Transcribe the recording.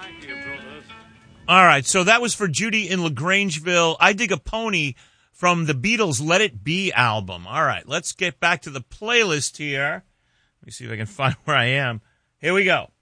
All right, so that was for Judy in LaGrangeville. I Dig a Pony from the Beatles' Let It Be album. All right, let's get back to the playlist here. Let me see if I can find where I am. Here we go.